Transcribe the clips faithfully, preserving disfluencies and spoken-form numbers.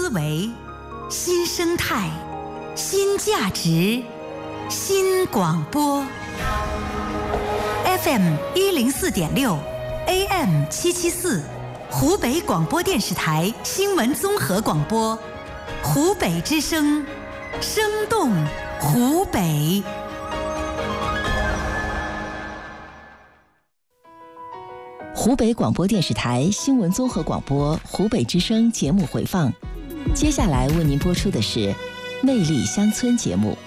思维，新生态，新价值，新广播。F M 一零四点六 ，A M 七七四，湖北广播电视台新闻综合广播，湖北之声，生动湖北。 湖北广播电视台新闻综合广播湖北之声节目回放，接下来为您播出的是《魅力乡村》节目。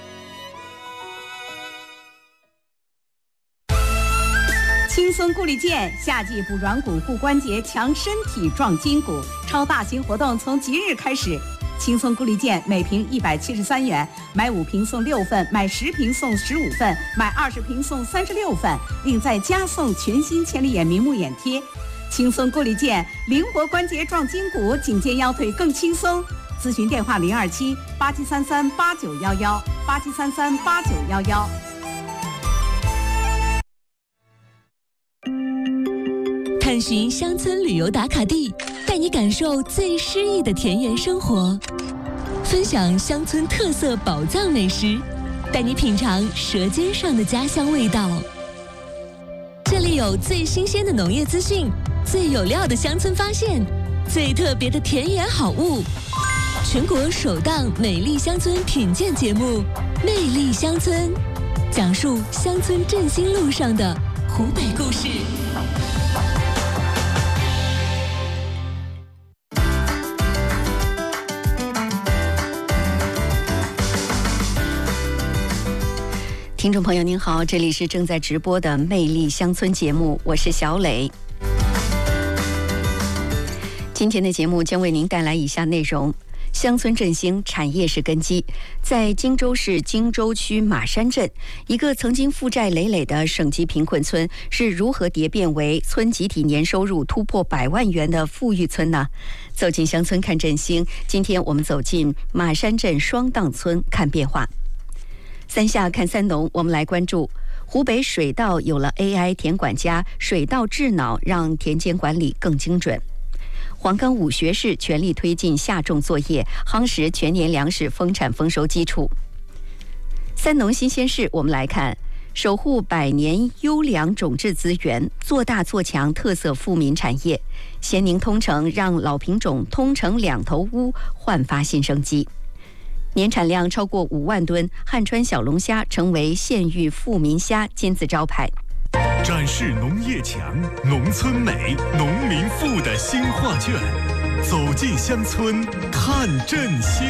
轻松固力健，夏季补软骨、护关节、强身体、壮筋骨，超大型活动从即日开始。轻松固力健每瓶一百七十三元，买五瓶送六份，买十瓶送十五份，买二十瓶送三十六份，另再加送全新千里眼明目眼贴。轻松固力健，灵活关节壮筋骨，颈肩腰腿更轻松。咨询电话零二七八七三三八九幺幺八七三三八九幺幺。 探寻乡村旅游打卡地，带你感受最诗意的田园生活，分享乡村特色宝藏美食，带你品尝舌尖上的家乡味道。这里有最新鲜的农业资讯，最有料的乡村发现，最特别的田园好物。全国首档美丽乡村品鉴节目《魅力乡村》，讲述乡村振兴路上的湖北故事。 听众朋友您好，这里是正在直播的魅力乡村节目，我是小磊。今天的节目将为您带来以下内容：乡村振兴，产业是根基。在荆州市荆州区马山镇，一个曾经负债累累的省级贫困村是如何蝶变为村集体年收入突破百万元的富裕村呢？走进乡村看振兴，今天我们走进马山镇双荡村看变化。三下看三农，我们来关注湖北水稻有了 A I 田管家，水稻智脑让田间管理更精准。黄冈武学士全力推进下种作业，夯实全年粮食丰产丰收基础。三农新鲜事，我们来看守护百年优良种质资源，做大做强特色富民产业。咸宁通城让老品种通城两头乌焕发新生机。年产量超过五万吨，汉川小龙虾成为县域富民虾金字招牌。 展示农业强、农村美、农民富的新画卷，走进乡村看振兴。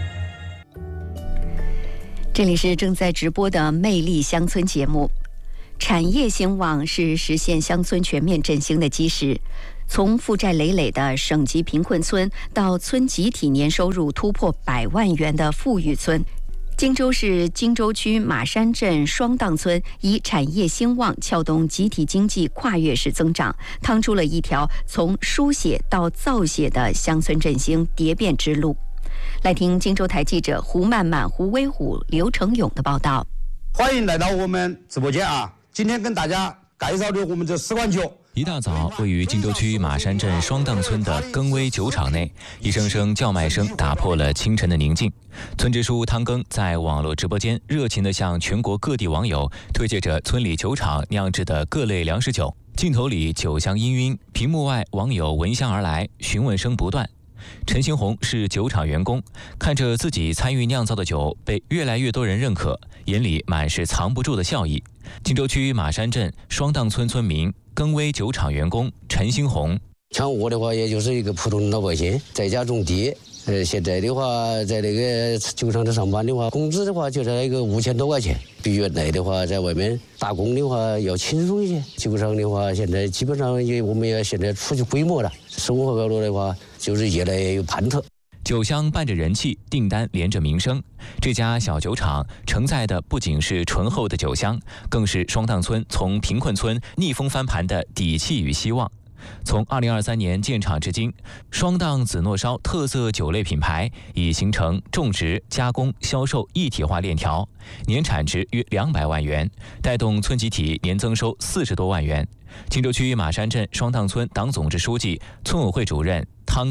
这里是正在直播的魅力乡村节目。产业兴旺是实现乡村全面振兴的基石。从负债累累的省级贫困村到村集体年收入突破百万元的富裕村，荆州市荆州区马山镇双荡村以产业兴旺撬动集体经济跨越式增长，趟出了一条从书写到造写的乡村振兴蝶变之路。来听荆州台记者胡曼曼、胡威虎、刘成勇的报道。 欢迎来到我们直播间啊！今天跟大家介绍的我们这四款酒。 一大早，位于荆州区马山镇双荡村的耕威酒厂内，一声声叫卖声打破了清晨的宁静。村支书汤耕在网络直播间热情地向全国各地网友推介着村里酒厂酿制的各类粮食酒。镜头里酒香氤氲，屏幕外网友闻香而来，询问声不断。陈兴红是酒厂员工，看着自己参与酿造的酒被越来越多人认可，眼里满是藏不住的笑意。荆州区马山镇双荡村村民耕威酒厂员工陈兴红， 像我的话，也就是一个普通的老百姓，在家种地。呃，现在的话，在那个酒厂里上班的话，工资的话就在一个五千多块钱。比原来的话，在外面打工的话要轻松一些。酒厂的话，现在基本上也我们也现在出去规模了，生活高度的话就是越来越有盼头。 酒香伴着人气，订单连着名声。这家小酒厂承载的不仅是醇厚的酒香，更是双荡村从贫困村逆风翻盘的底气与希望。从二零二三年建厂至今，双荡紫诺烧特色酒类品牌已形成种植、加工、销售一体化链条，年产值约两百万元，带动村集体年增收四十多万元。荆州区马山镇双荡村党总支书记、村委会主任汤耕，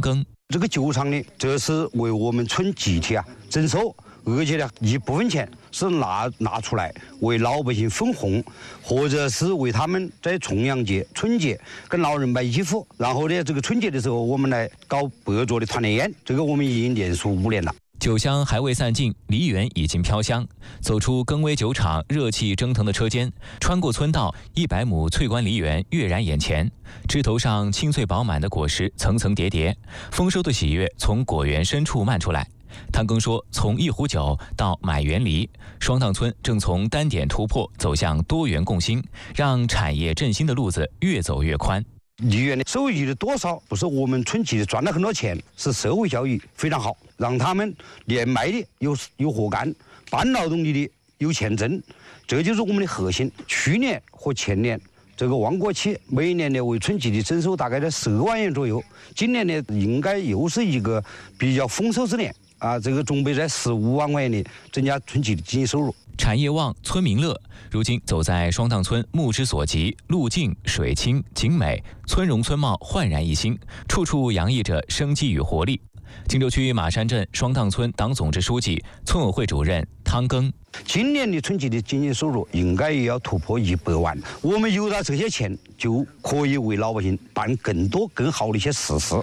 这个酒厂呢，这是为我们村集体啊征收，而且呢一部分钱是拿拿出来为老百姓分红，或者是为他们在重阳节、春节跟老人摆衣服，然后呢这个春节的时候我们来搞白桌的团年宴，这个我们已经连续五年了。 酒香还未散尽，梨园已经飘香。走出更威酒厂热气蒸腾的车间，穿过村道，一百亩翠冠梨园跃然眼前。枝头上青翠饱满的果实层层叠叠，丰收的喜悦从果园深处漫出来。汤耕说，从一壶酒到买园梨，双荡村正从单点突破走向多元共兴，让产业振兴的路子越走越宽。 梨园的收益的多少，不是我们村集体赚了很多钱，是社会效益非常好，让他们连卖的有有活干，办劳动力的有钱挣，这就是我们的核心。去年和前年这个旺国期每年呢为村集体征收大概在十万元左右，今年呢应该又是一个比较丰收之年啊，这个准备在十五万块钱的增加村集体经济收入。 产业旺，村民乐。如今走在双荡村，目之所及，路径水清景美，村容村貌焕然一新，处处洋溢着生机与活力。荆州区马山镇双荡村党总支书记、村委会主任汤耕， 今年的村集的经济收入应该也要突破一百万，我们有了这些钱，就可以为老百姓办更多更好的一些实事。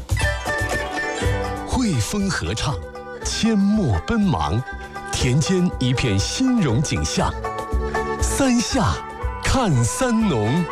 汇风合唱，阡陌奔忙，田间一片欣荣景象。三下看三农。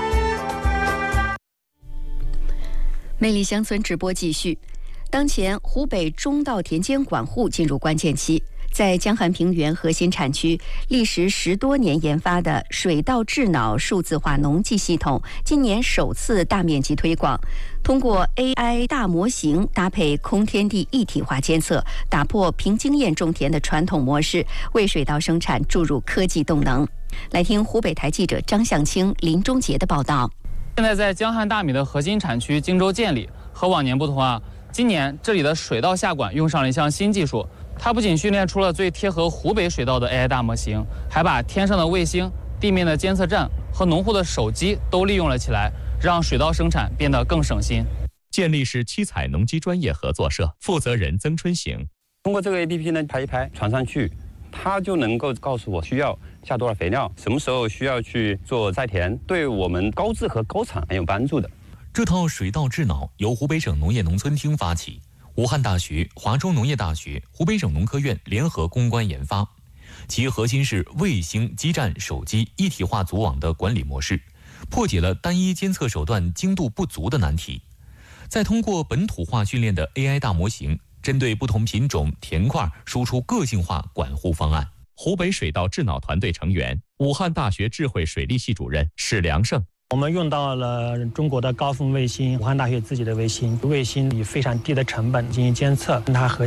魅力乡村直播继续。当前湖北中稻田间管护进入关键期，在江汉平原核心产区历时十多年研发的水稻智脑数字化农技系统，今年首次大面积推广。通过 A I 大模型搭配空天地一体化监测，打破凭经验种田的传统模式，为水稻生产注入科技动能。来听湖北台记者张向清、林忠杰的报道。 现在在江汉大米的核心产区荆州建里，和往年不同啊，今年这里的水稻下管用上了一项新技术。它不仅训练出了最贴合湖北水稻的 A I 大模型，还把天上的卫星、地面的监测站和农户的手机都利用了起来，让水稻生产变得更省心。 建立市七彩农机专业合作社负责人曾春行， 通过这个 A P P 呢，拍一拍传上去，它就能够告诉我需要下多少肥料，什么时候需要去做栽田，对我们高质和高产很有帮助的。 这套水稻智脑由湖北省农业农村厅发起，武汉大学、华中农业大学、湖北省农科院联合攻关研发，其核心是卫星、基站、手机一体化组网的管理模式，破解了单一监测手段精度不足的难题。再通过本土化训练的 A I 大模型，针对不同品种田块输出个性化管护方案。湖北水稻智脑团队成员、武汉大学智慧水利系主任史良胜。 我们用到了中国的高分卫星，武汉大学自己的卫星，卫星以非常低的成本进行监测，跟它和